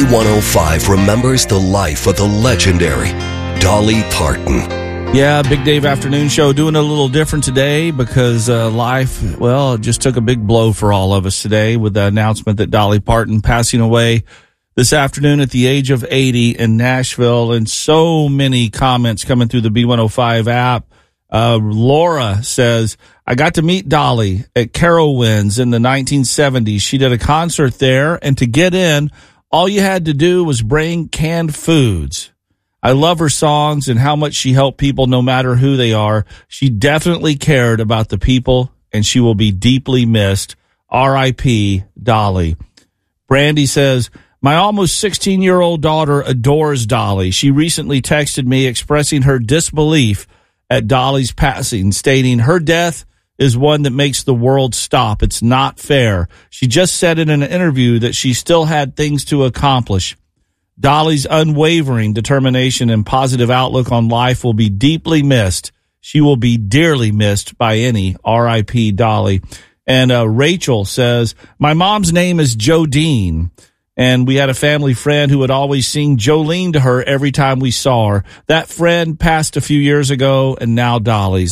B105 remembers the life of the legendary Dolly Parton. Yeah, Big Dave Afternoon Show doing a little different today because life, well, it just took a big blow for all of us today with the announcement that Dolly Parton passing away this afternoon at the age of 80 in Nashville, and so many comments coming through the B105 app. Laura says, I got to meet Dolly at Carowinds in the 1970s. She did a concert there, and to get in, all you had to do was bring canned foods. I love her songs and how much she helped people no matter who they are. She definitely cared about the people, and she will be deeply missed. R.I.P. Dolly. Brandy says, my almost 16-year-old daughter adores Dolly. She recently texted me expressing her disbelief at Dolly's passing, stating her death is one that makes the world stop. It's not fair. She just said in an interview that she still had things to accomplish. Dolly's unwavering determination and positive outlook on life will be deeply missed. She will be dearly missed by any. R.I.P. Dolly. And Rachel says, my mom's name is Jodine, and we had a family friend who would always sing Jolene to her every time we saw her. That friend passed a few years ago, and now Dolly's.